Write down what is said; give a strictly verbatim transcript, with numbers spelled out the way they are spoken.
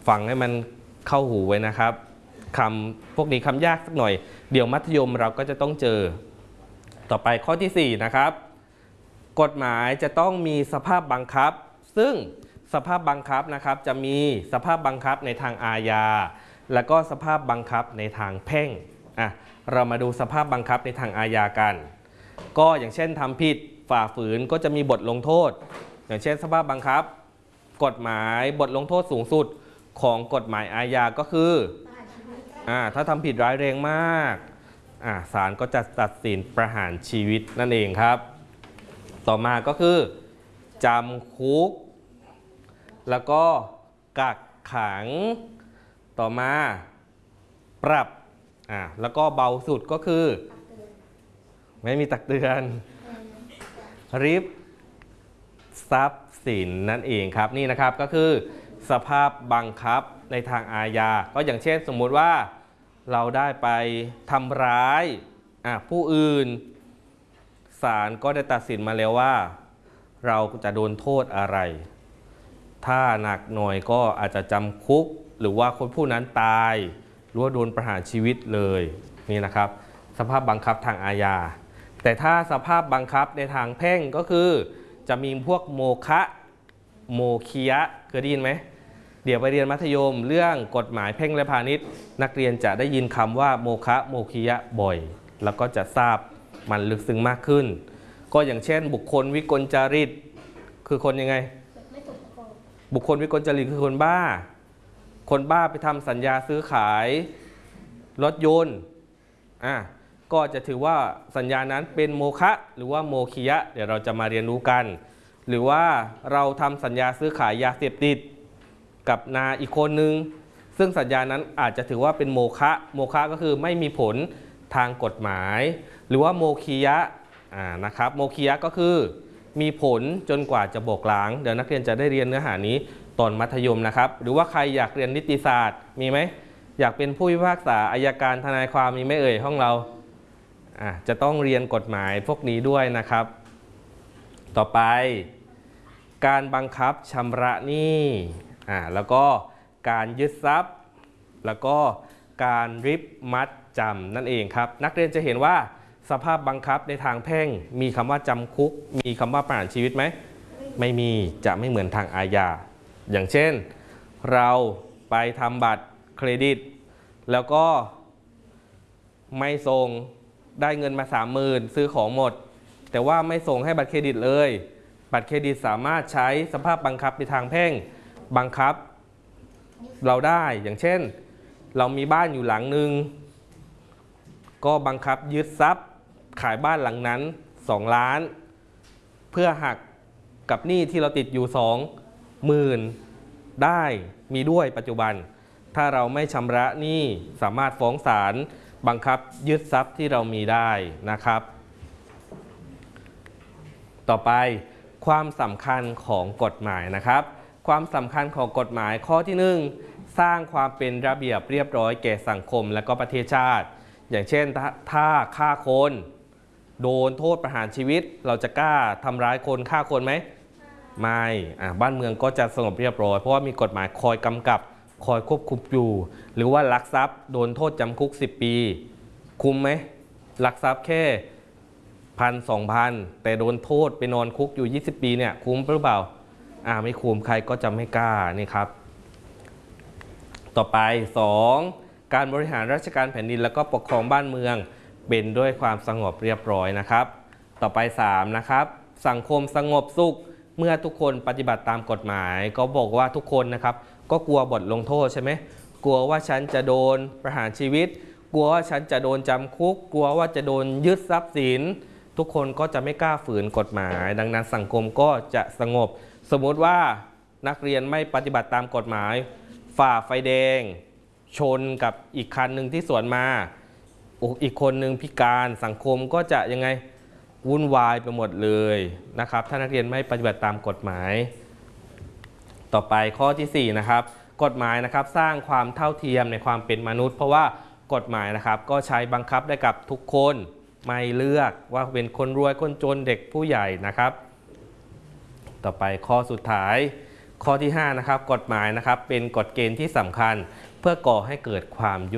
ฟังให้มันเข้าหูไว้นะครับคำพวกนี้คำยากสักหน่อยเดี๋ยวมัธยมเราก็จะต้องเจอต่อไปข้อที่สี่นะครับกฎหมายจะต้องมีสภาพบังคับซึ่งสภาพบังคับนะครับจะมีสภาพบังคับในทางอาญาแล้วก็สภาพบังคับในทางแพ่งอ่ะเรามาดูสภาพบังคับในทางอาญากันก็อย่างเช่นทำผิดฝ่าฝืนก็จะมีบทลงโทษอย่างเช่นสภาพบังคับกฎหมายบทลงโทษสูงสุดของกฎหมายอาญาก็คืออ่าถ้าทำผิดร้ายแรงมากอ่าศาลก็จะตัดสินประหารชีวิตนั่นเองครับต่อมาก็คือจำคุกแล้วก็กักขังต่อมาปรับอ่าแล้วก็เบาสุดก็คือไม่มีตักเตือนริบทรัพย์สินนั่นเองครับนี่นะครับก็คือสภาพบังคับในทางอาญาก็อย่างเช่นสมมุติว่าเราได้ไปทำร้ายอ่ะผู้อื่นศาลก็ได้ตัดสินมาแล้วว่าเราจะโดนโทษอะไรถ้าหนักหน่อยก็อาจจะจำคุกหรือว่าคนผู้นั้นตายหรือว่าโดนประหารชีวิตเลยนี่นะครับสภาพบังคับทางอาญาแต่ถ้าสภาพบังคับในทางแพ่งก็คือจะมีพวกโมคะโมคียะเคยได้ยินไหมเดี๋ยวไปเรียนมัธยมเรื่องกฎหมายแพ่งและพาณิชย์นักเรียนจะได้ยินคำว่าโมคะโมคียะบ่อยแล้วก็จะทราบมันลึกซึ้งมากขึ้นก็อย่างเช่นบุคคลวิกลจริตคือคนยังไงบุคคลวิกลจริตคือคนบ้าคนบ้าไปทำสัญญาซื้อขายรถยนต์อ่ะก็จะถือว่าสัญญานั้นเป็นโมฆะหรือว่าโมคียะเดี๋ยวเราจะมาเรียนรู้กันหรือว่าเราทำสัญญาซื้อขายยาเสพติดกับนาอีกคนนึงซึ่งสัญญานั้นอาจจะถือว่าเป็นโมฆะโมฆะก็คือไม่มีผลทางกฎหมายหรือว่าโมคียะอ่านะครับโมคียะก็คือมีผลจนกว่าจะบอกล้างเดี๋ยวนักเรียนจะได้เรียนเนื้อหานี้ตอนมัธยมนะครับหรือว่าใครอยากเรียนนิติศาสตร์มีไหมอยากเป็นผู้พิพากษาอัยการทนายความมีไหมเอ่ยห้องเราอ่ะจะต้องเรียนกฎหมายพวกนี้ด้วยนะครับต่อไปการบังคับชำระหนี้อ่าแล้วก็การยึดทรัพย์แล้วก็การริบมัดจำนั่นเองครับนักเรียนจะเห็นว่าสภาพบังคับในทางแพ่งมีคำว่าจำคุกมีคำว่าประหารชีวิตไหมไม่มีจะไม่เหมือนทางอาญาอย่างเช่นเราไปทำบัตรเครดิตแล้วก็ไม่ส่งได้เงินมาสามหมื่นซื้อของหมดแต่ว่าไม่ส่งให้บัตรเครดิตเลยบัตรเครดิตสามารถใช้สภาพบังคับในทางแพ่งบังคับเราได้อย่างเช่นเรามีบ้านอยู่หลังหนึ่งก็บังคับยึดทรัพย์ขายบ้านหลังนั้นสองล้านเพื่อหักกับหนี้ที่เราติดอยู่สองหมื่นได้มีด้วยปัจจุบันถ้าเราไม่ชำระหนี้สามารถฟ้องศาลบังคับยึดทรัพย์ที่เรามีได้นะครับต่อไปความสำคัญของกฎหมายนะครับความสำคัญของกฎหมายข้อที่หนึ่งสร้างความเป็นระเบียบเรียบร้อยแก่สังคมและก็ประเทศชาติอย่างเช่นถ้าฆ่าคนโดนโทษประหารชีวิตเราจะกล้าทำร้ายคนฆ่าคนไหมไม่อ่ะบ้านเมืองก็จะสงบเรียบร้อยเพราะว่ามีกฎหมายคอยกำกับคอยควบคุมอยู่หรือว่าลักทรัพย์โดนโทษจำคุกสิบปีคุ้มไหมลักทรัพย์แค่พันสองพันแต่โดนโทษไปนอนคุกอยู่ยี่สิบปีเนี่ยคุ้มหรือเปล่าอ่าไม่คุ้มใครก็จะไม่กล้านี่ครับต่อไปสองการบริหารราชการแผ่นดินแล้วก็ปกครองบ้านเมืองเป็นด้วยความสงบเรียบร้อยนะครับต่อไปสามนะครับสังคมสงบสุขเมื่อทุกคนปฏิบัติตามกฎหมายก็บอกว่าทุกคนนะครับก็กลัวบทลงโทษใช่ไหมกลัวว่าฉันจะโดนประหารชีวิตกลัวว่าฉันจะโดนจำคุกกลัวว่าจะโดนยึดทรัพย์สินทุกคนก็จะไม่กล้าฝืนกฎหมายดังนั้นสังคมก็จะสงบสมมติว่านักเรียนไม่ปฏิบัติตามกฎหมายฝ่าไฟแดงชนกับอีกคันหนึ่งที่สวนมาอีกคนหนึ่งพิการสังคมก็จะยังไงวุ่นวายไปหมดเลยนะครับถ้านักเรียนไม่ปฏิบัติตามกฎหมายต่อไปข้อที่สี่นะครับกฎหมายนะครับสร้างความเท่าเทียมในความเป็นมนุษย์เพราะว่ากฎหมายนะครับก็ใช้บังคับได้กับทุกคนไม่เลือกว่าเป็นคนรวยคนจนเด็กผู้ใหญ่นะครับต่อไปข้อสุดท้ายข้อที่ห้านะครับกฎหมายนะครับเป็นกฎเกณฑ์ที่สำคัญเพื่อก่อให้เกิดความ